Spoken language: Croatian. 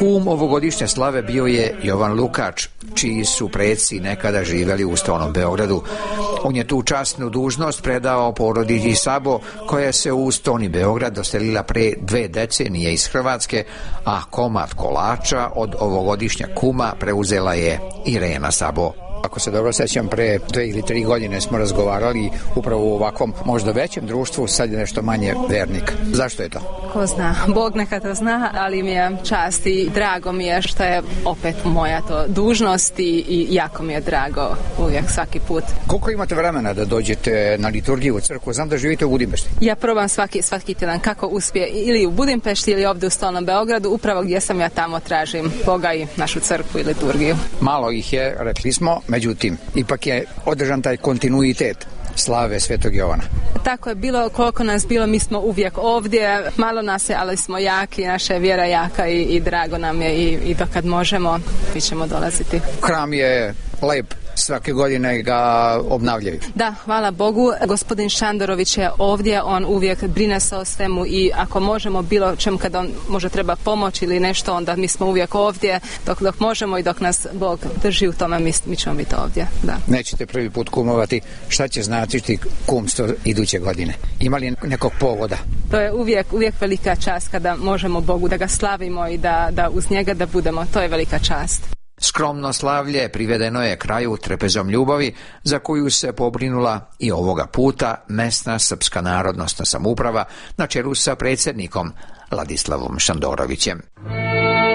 Kum ovogodišnje slave bio je Jovan Lukač, čiji su preci nekada živjeli u stolnom Beogradu. On je tu časnu dužnost predao porodici Sabo, koja se u stolni Beograd doselila pre 2 decenije iz Hrvatske, a komad kolača od ovogodišnja kuma preuzela je Irena Sabo. Ako se dobro sećam, pre 2 ili 3 godine smo razgovarali upravo u ovakvom možda većem društvu, sad je nešto manje vernika. Zašto je to? Ko zna, Bog neka to zna, ali mi je čast i drago mi je što je opet moja to dužnost i jako mi je drago uvijek svaki put. Koliko imate vremena da dođete na liturgiju u crkvu? Znam da živite u Budimpešti. Ja probam svaki tjedan kako uspije, ili u Budimpešti ili ovdje u stolnom Beogradu, upravo gdje sam ja tamo tražim Boga i našu crkvu i liturgiju. Malo ih je, rekli smo, međutim, ipak je održan taj kontinuitet slave Svetog Jovana. Tako je bilo, koliko nas bilo, mi smo uvijek ovdje, malo nas je, ali smo jaki, naša je vjera jaka i drago nam je i dokad možemo, mi ćemo dolaziti. Hram je lep, svake godine ga obnavljaju. Da, hvala Bogu. Gospodin Šandorović je ovdje, on uvijek brine se o svemu i ako možemo bilo čemu, kada on možda treba pomoć ili nešto, onda mi smo uvijek ovdje dok možemo i dok nas Bog drži u tome, mi ćemo biti ovdje. Da. Nećete prvi put kumovati. Šta će značiti kumstvo iduće godine? Ima li nekog povoda? To je uvijek velika čast kada možemo Bogu da ga slavimo i da uz njega da budemo. To je velika čast. Skromno slavlje privedeno je kraju trpezom ljubavi, za koju se pobrinula i ovoga puta mesna srpska narodnosna samouprava na čelu sa predsjednikom Ladislavom Šandorovićem.